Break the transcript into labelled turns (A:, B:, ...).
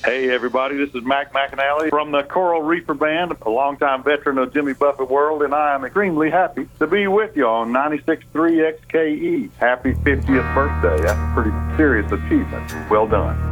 A: Hey, everybody, this is Mac McAnally from the Coral Reefer Band, a longtime veteran of Jimmy Buffett World, and I am extremely happy to be with you on 96.3 XKE. Happy 50th birthday. That's a pretty serious achievement. Well done.